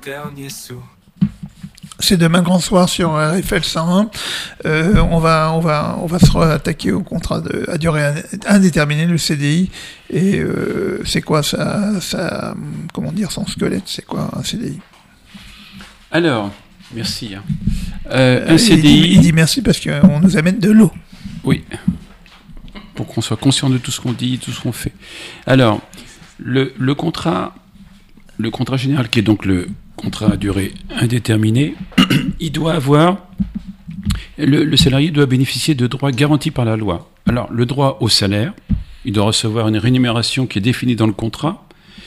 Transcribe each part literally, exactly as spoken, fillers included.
dernier sou. C'est demain grand soir sur R F L cent un. Euh, on va, on va, on va se attaquer au contrat de, à durée indéterminée, le C D I. Et euh, c'est quoi ça, ça, comment dire, son squelette, c'est quoi un C D I? Alors, merci. Euh, un C D I. Il dit, il dit merci parce qu'on nous amène de l'eau. Oui. Pour qu'on soit conscient de tout ce qu'on dit, tout ce qu'on fait. Alors, le, le contrat, le contrat général qui est donc le contrat à durée indéterminée, il doit avoir, le, le salarié doit bénéficier de droits garantis par la loi. Alors, le droit au salaire, il doit recevoir une rémunération qui est définie dans le contrat.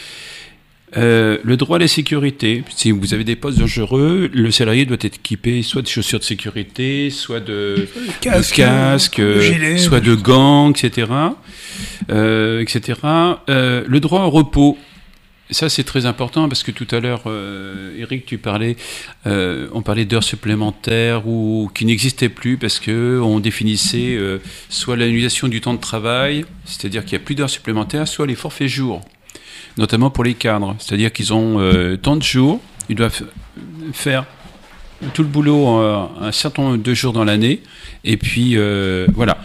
Euh, le droit à la sécurité, si vous avez des postes dangereux, le salarié doit être équipé soit de chaussures de sécurité, soit de casque, de casque euh, gilet, soit de gants, et cetera, euh, et cetera. Euh, le droit au repos. Ça, c'est très important parce que tout à l'heure, euh, Eric, tu parlais, euh, on parlait d'heures supplémentaires ou qui n'existaient plus parce que on définissait euh, soit l'annulation du temps de travail, c'est-à-dire qu'il n'y a plus d'heures supplémentaires, soit les forfaits jours, notamment pour les cadres, c'est-à-dire qu'ils ont euh, tant de jours, ils doivent faire tout le boulot euh, un certain nombre de jours dans l'année, et puis euh, voilà.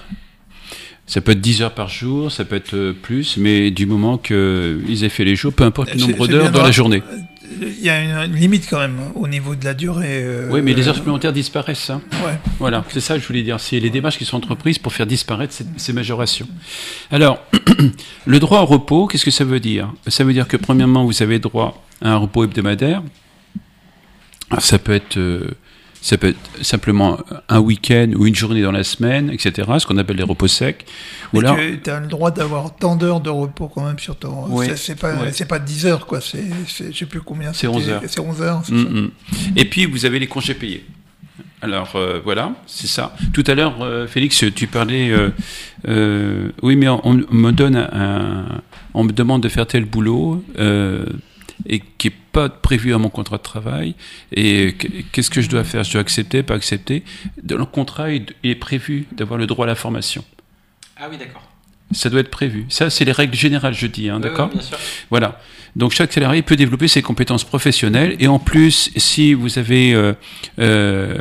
Ça peut être dix heures par jour, ça peut être plus, mais du moment qu'ils aient fait les jours, peu importe le nombre d'heures dans la journée. Il y a une limite quand même au niveau de la durée. Euh, oui, mais les heures supplémentaires disparaissent. Hein. Ouais. Voilà, c'est ça que je voulais dire. C'est les démarches qui sont entreprises pour faire disparaître ces, ces majorations. Alors, le droit au repos, qu'est-ce que ça veut dire? Ça veut dire que premièrement, vous avez droit à un repos hebdomadaire. Alors, ça peut être... Euh, Ça peut être simplement un week-end ou une journée dans la semaine, et cetera, ce qu'on appelle les repos secs. Ou alors, tu as le droit d'avoir tant d'heures de repos quand même sur ton... Oui, c'est, c'est, pas, oui. c'est pas dix heures, quoi. C'est, c'est, je ne sais plus combien. C'est onze heures. C'est onze heures, c'est mm-hmm. ça. Et puis, vous avez les congés payés. Alors, euh, voilà, c'est ça. Tout à l'heure, euh, Félix, tu parlais... Euh, euh, oui, mais on, on me donne un... On me demande de faire tel boulot... Euh, et qui n'est pas prévu à mon contrat de travail, et qu'est-ce que je dois faire? Je dois accepter, pas accepter? Dans le contrat, il est prévu d'avoir le droit à la formation. Ah oui, d'accord. Ça doit être prévu. Ça, c'est les règles générales, je dis, hein, oui, d'accord? Oui, bien sûr. Voilà. Donc, chaque salarié peut développer ses compétences professionnelles, et en plus, si vous avez euh, euh,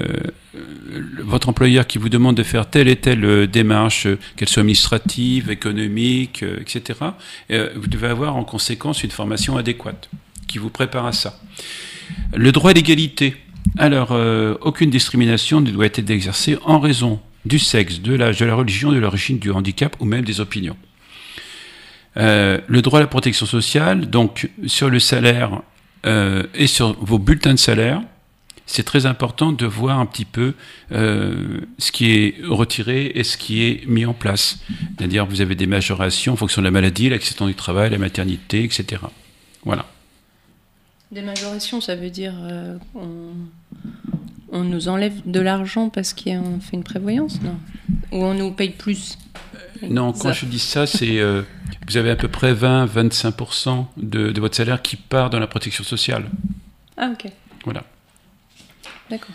votre employeur qui vous demande de faire telle et telle euh, démarche, euh, qu'elle soit administrative, économique, euh, et cetera, euh, vous devez avoir en conséquence une formation adéquate qui vous prépare à ça. Le droit à l'égalité. Alors, euh, aucune discrimination ne doit être exercée en raison du sexe, de l'âge, de la religion, de l'origine, du handicap ou même des opinions. Euh, le droit à la protection sociale, donc sur le salaire euh, et sur vos bulletins de salaire, c'est très important de voir un petit peu euh, ce qui est retiré et ce qui est mis en place. C'est-à-dire, vous avez des majorations en fonction de la maladie, l'accident du travail, la maternité, et cetera. Voilà. Des majorations, ça veut dire euh, on, on nous enlève de l'argent parce qu'on fait une prévoyance, non? Ou on nous paye plus? euh, Non, quand ça. je dis ça, c'est euh, vous avez à peu près vingt à vingt-cinq pour cent de, de votre salaire qui part dans la protection sociale. Ah, ok. Voilà. D'accord.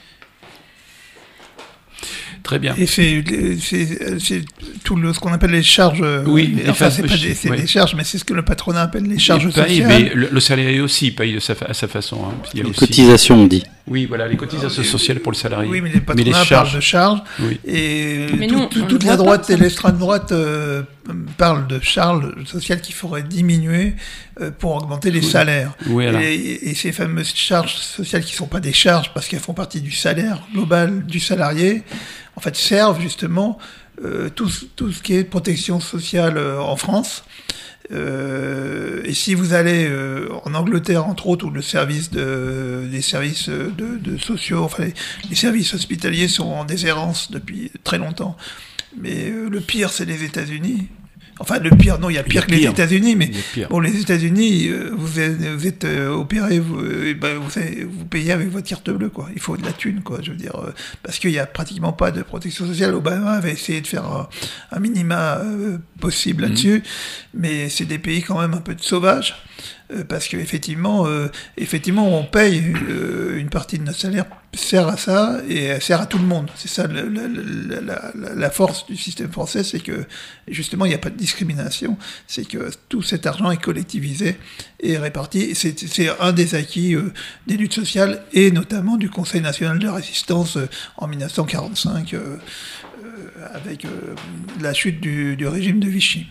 Très bien. Et c'est, c'est, c'est tout le, ce qu'on appelle les charges. Oui, les, enfin, c'est pas des, c'est oui. des charges, mais c'est ce que le patronat appelle les charges paye, sociales. Mais le, le salarié aussi paye de sa, à sa façon. Hein. Il y a les aussi... cotisations, on dit. Oui, voilà, les cotisations Alors, sociales pour le salarié. Oui, mais les patronats mais les parlent de charges. Oui. Et mais tout, nous, tout, toute la droite et l'extrême droite euh, parlent de charges sociales qu'il faudrait diminuer euh, pour augmenter les oui. salaires. Oui, alors. et, et ces fameuses charges sociales qui ne sont pas des charges parce qu'elles font partie du salaire global du salarié, en fait, servent justement euh, tout, tout ce qui est protection sociale euh, en France. Euh, et si vous allez euh, en Angleterre, entre autres, où le service de, les services de, de sociaux, enfin les, les services hospitaliers sont en déshérence depuis très longtemps. Mais euh, le pire, c'est les États-Unis. Enfin, le pire, non, il y a pire il y a que pire. les États-Unis, mais bon, les États-Unis, euh, vous êtes, vous êtes euh, opéré, vous, euh, ben, vous, avez, vous payez avec votre carte bleue, quoi. Il faut de la thune, quoi, je veux dire, euh, parce qu'il y a pratiquement pas de protection sociale. Obama avait essayé de faire un, un minima euh, possible là-dessus, mmh. mais c'est des pays quand même un peu de sauvages. euh, parce que effectivement, euh, effectivement, on paye euh, une partie de notre salaire sert à ça et elle sert à tout le monde. C'est ça le, le, la, la, la force du système français, c'est que justement il n'y a pas de discrimination, c'est que tout cet argent est collectivisé et réparti. C'est, c'est un des acquis euh, des luttes sociales et notamment du Conseil national de résistance euh, en dix-neuf cent quarante-cinq euh, euh, avec euh, la chute du, du régime de Vichy.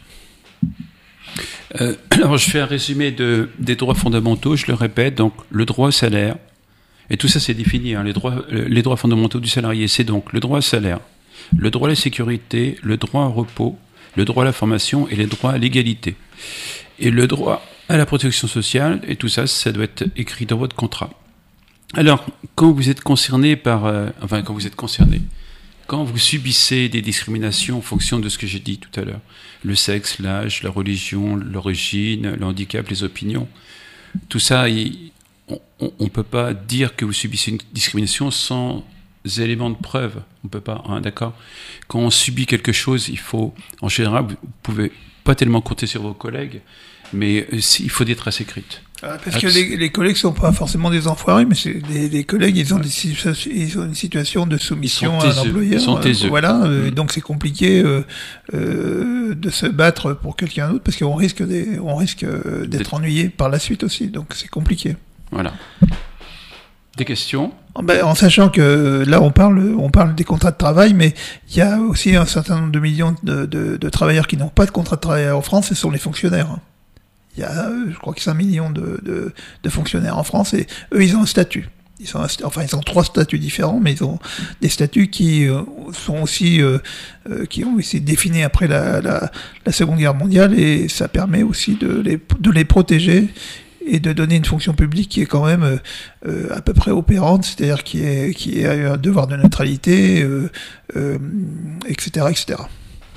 Euh, alors je fais un résumé de, des droits fondamentaux, je le répète, donc le droit au salaire. Et tout ça, c'est défini, hein, les, droits, les droits fondamentaux du salarié. C'est donc le droit au salaire, le droit à la sécurité, le droit au repos, le droit à la formation et les droits à l'égalité. Et le droit à la protection sociale, et tout ça, ça doit être écrit dans votre contrat. Alors, quand vous êtes concerné par... Euh, enfin, quand vous êtes concerné, quand vous subissez des discriminations en fonction de ce que j'ai dit tout à l'heure, le sexe, l'âge, la religion, l'origine, le handicap, les opinions, tout ça... Il, on ne peut pas dire que vous subissez une discrimination sans éléments de preuve. On ne peut pas, hein, d'accord ? Quand on subit quelque chose, il faut, en général, vous ne pouvez pas tellement compter sur vos collègues, mais il faut des traces écrites. Ah, parce que les, les collègues ne sont pas forcément des enfoirés, mais c'est des, les collègues, ils ont, des, ils ont une situation de soumission à un employeur. Ils sont taiseux. Euh, voilà, euh, donc c'est compliqué euh, euh, de se battre pour quelqu'un d'autre, parce qu'on risque, des, on risque d'être, d'être ennuyé par la suite aussi, donc c'est compliqué. Voilà. Des questions ? Ben, en sachant que là, on parle, on parle des contrats de travail, mais il y a aussi un certain nombre de millions de, de, de travailleurs qui n'ont pas de contrat de travail en France, ce sont les fonctionnaires. Il y a, je crois que c'est un million de, de, de fonctionnaires en France, et eux, ils ont un statut. Ils sont, enfin, ils ont trois statuts différents, mais ils ont des statuts qui euh, sont aussi, euh, euh, qui ont été définis après la, la, la Seconde Guerre mondiale, et ça permet aussi de les, de les protéger et de donner une fonction publique qui est quand même euh, à peu près opérante, c'est-à-dire qui, est, qui a un devoir de neutralité, euh, euh, et cetera, et cetera.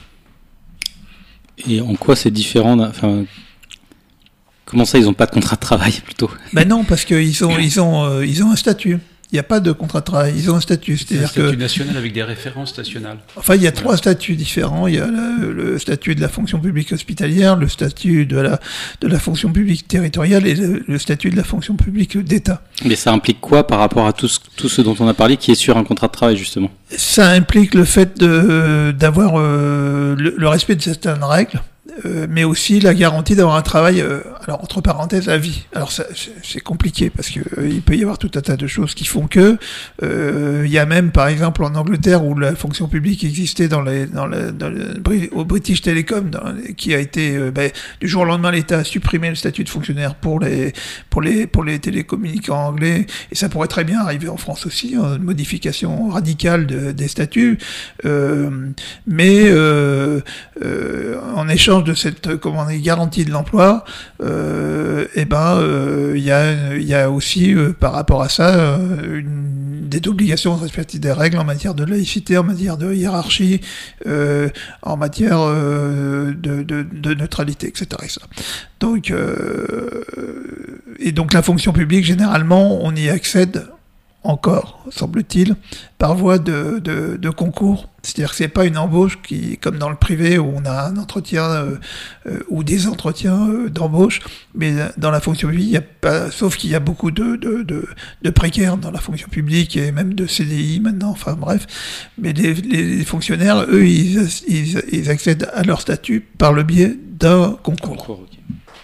Et en quoi c'est différent, enfin, comment ça, ils n'ont pas de contrat de travail, plutôt ? Ben non, parce qu'ils ont, ils ont, euh, ils ont un statut. Il n'y a pas de contrat de travail, ils ont un statut. C'est-à-dire c'est un statut que, national avec des références nationales. Enfin, il y a voilà. trois statuts différents. Il y a le, le statut de la fonction publique hospitalière, le statut de la, de la fonction publique territoriale et le, le statut de la fonction publique d'État. Mais ça implique quoi par rapport à tout ce, tout ce dont on a parlé qui est sur un contrat de travail, justement ? Ça implique le fait de, d'avoir euh, le, le respect de certaines règles. Euh, mais aussi la garantie d'avoir un travail, euh, alors entre parenthèses, à vie. Alors ça, c'est, c'est compliqué parce que euh, il peut y avoir tout un tas de choses qui font que euh, il y a même, par exemple, en Angleterre où la fonction publique existait dans les, dans le, dans le au British Telecom, dans, qui a été euh, ben, du jour au lendemain, l'État a supprimé le statut de fonctionnaire pour les pour les pour les télécommunicants anglais, et ça pourrait très bien arriver en France aussi, hein, une modification radicale de, des statuts, euh, mais euh, euh, en échange de cette comment on dit, garantie de l'emploi, euh, et ben il euh, y a il y a aussi euh, par rapport à ça euh, une, des obligations de respecter des règles en matière de laïcité, en matière de hiérarchie, euh, en matière euh, de, de, de neutralité, et cetera, et cetera. Donc euh, et donc la fonction publique, généralement on y accède encore, semble-t-il, par voie de, de, de concours. C'est-à-dire que c'est pas une embauche qui, comme dans le privé, où on a un entretien euh, euh, ou des entretiens euh, d'embauche, mais dans la fonction publique, il y a pas, sauf qu'il y a beaucoup de, de, de, de précaires dans la fonction publique et même de C D I maintenant. Enfin bref, mais les, les fonctionnaires, eux, ils, ils, ils accèdent à leur statut par le biais d'un concours. concours okay.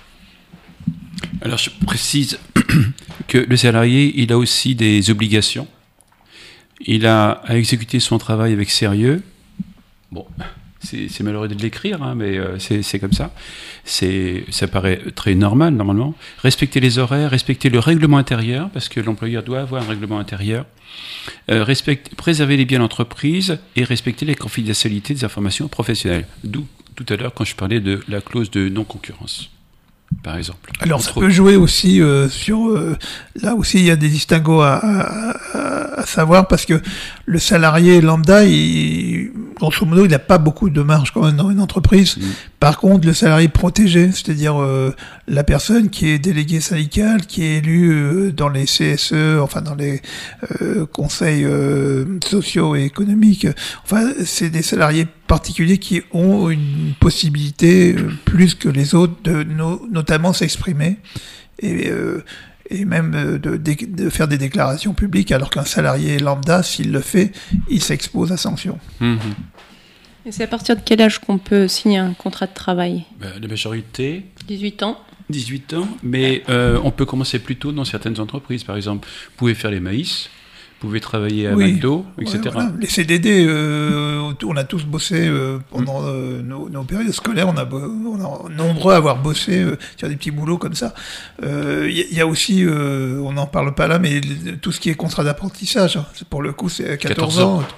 Alors je précise que le salarié, il a aussi des obligations. Il a à exécuter son travail avec sérieux. Bon, c'est, c'est malheureux de l'écrire, hein, mais euh, c'est, c'est comme ça. C'est, ça paraît très normal, normalement. Respecter les horaires, respecter le règlement intérieur, parce que l'employeur doit avoir un règlement intérieur. Euh, respecter, préserver les biens de l'entreprise et respecter la confidentialité des informations professionnelles. D'où, tout à l'heure, quand je parlais de la clause de non-concurrence. Par exemple. Alors ça peut jouer aussi euh, sur euh, là aussi il y a des distinguos à, à, à savoir, parce que le salarié lambda, il, grosso modo, il n'a pas beaucoup de marge quand même dans une entreprise. Mmh. Par contre, le salarié protégé, c'est-à-dire euh, la personne qui est déléguée syndicale, qui est élue euh, dans les C S E, enfin dans les euh, conseils euh, sociaux et économiques, enfin c'est des salariés particuliers qui ont une possibilité euh, plus que les autres de no, notamment s'exprimer et, euh, et même de, de, de faire des déclarations publiques, alors qu'un salarié lambda, s'il le fait, il s'expose à sanction. Mhm. Et c'est à partir de quel âge qu'on peut signer un contrat de travail? Ben, la majorité, dix-huit ans. dix-huit ans, mais euh, on peut commencer plus tôt dans certaines entreprises. Par exemple, vous pouvez faire les maïs, vous pouvez travailler à Oui. McDo, et cetera. Ouais, voilà. Les C D D, euh, on a tous bossé euh, pendant euh, nos, nos périodes scolaires, on a, bo- on a nombreux à avoir bossé euh, sur des petits boulots comme ça. Il euh, y, y a aussi, euh, on n'en parle pas là, mais tout ce qui est contrat d'apprentissage, hein. Pour le coup, c'est à quatorze, quatorze ans. ans.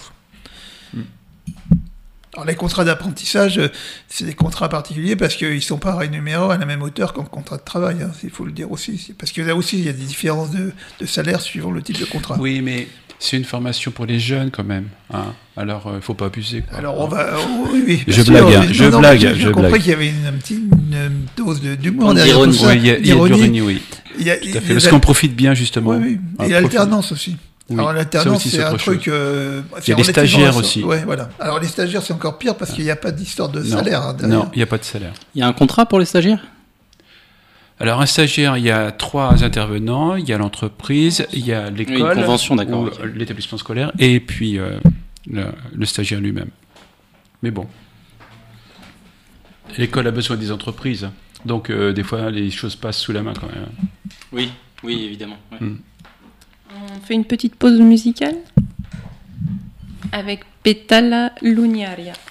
Alors, les contrats d'apprentissage, euh, c'est des contrats particuliers parce qu'ils ne sont pas rémunérés à la même hauteur qu'un contrat de travail, hein, il faut le dire aussi. C'est- Parce que là aussi, il y a des différences de, de salaire suivant le type de contrat. Oui, mais c'est une formation pour les jeunes quand même. Hein. Alors, il ne faut pas abuser. Quoi. Alors on va. oh, oui, oui, bien Je sûr, blague, hein, mais- je non, non, blague, mais J'ai je compris blague. qu'il y avait une, un petit, une, une dose de- d'humour D'ironie. derrière tout ça. Oui, il y a, il y a de d'ironie. l'ironie, oui. Il y a- Tout il à y a fait. Parce des- qu'on profite bien, justement. Oui, oui. Ah, Et profite. l'alternance aussi. Oui, Alors ça l'alternance, aussi, c'est c'est un autre truc. chose. euh, Il y c'est a les relativement stagiaires récent. aussi. Ouais, voilà. Alors les stagiaires, c'est encore pire parce qu'il n'y a pas d'histoire de Non, salaire. hein, derrière. non, il n'y a pas de salaire. Il y a un contrat pour les stagiaires? Alors, un stagiaire, il y a trois intervenants. Il y a l'entreprise, il y a Oui, l'école, une convention, d'accord, ou ok. euh, l'établissement scolaire, et puis euh, le, le stagiaire lui-même. Mais bon. L'école a besoin des entreprises. Donc, euh, des fois, les choses passent sous la main quand même. Oui, oui, évidemment. ouais. Mm. On fait une petite pause musicale avec Petala Luniaria.